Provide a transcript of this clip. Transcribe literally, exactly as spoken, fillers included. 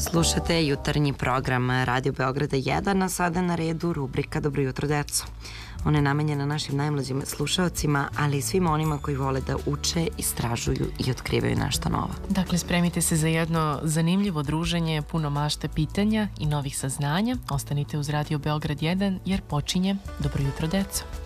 Slušate jutarnji program Radio Beograda jedan, a sada na redu rubrika Dobro jutro, deco. Ona je namenjena našim najmlađim slušaocima, ali i svima onima koji vole da uče, istražuju i otkrivaju nešto novo. Dakle, spremite se za jedno zanimljivo druženje, puno mašte, pitanja i novih saznanja. Ostanite uz Radio Beograd jedan jer počinje Dobro jutro, deco.